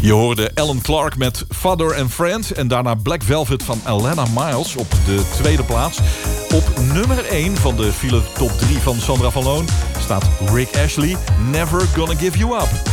Je hoorde Alan Clark met Father and Friend. En daarna Black Velvet van Alana Miles op de tweede plaats. Op nummer 1 van de file top 3 van Sandra van Loon staat Rick Astley, Never Gonna Give You Up.